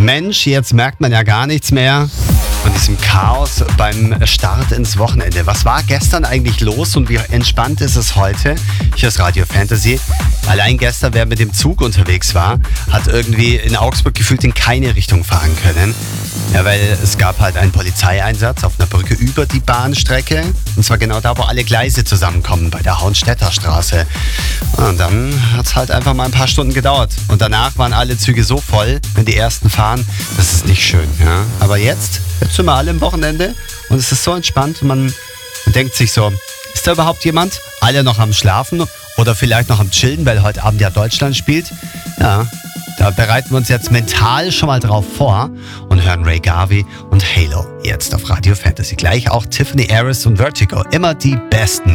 Mensch, jetzt merkt man ja gar nichts mehr von diesem Chaos beim Start ins Wochenende. Was war gestern eigentlich los und wie entspannt ist es heute? Hier ist Radio Fantasy. Allein gestern, wer mit dem Zug unterwegs war, hat irgendwie in Augsburg gefühlt in keine Richtung fahren können. Ja, weil es gab halt einen Polizeieinsatz auf einer Brücke über die Bahnstrecke. Und zwar genau da, wo alle Gleise zusammenkommen, bei der Haunstädter Straße. Und dann hat es halt einfach mal ein paar Stunden gedauert. Und danach waren alle Züge so voll, wenn die ersten fahren. Das ist nicht schön. Ja? Aber jetzt sind wir alle im Wochenende und es ist so entspannt. Und man denkt sich so, ist da überhaupt jemand? Alle noch am Schlafen oder vielleicht noch am Chillen, weil heute Abend ja Deutschland spielt. Ja, da bereiten wir uns jetzt mental schon mal drauf vor und hören Ray Garvey und Halo jetzt auf Radio Fantasy. Gleich auch Tiffany Harris und Vertigo. Immer die Besten.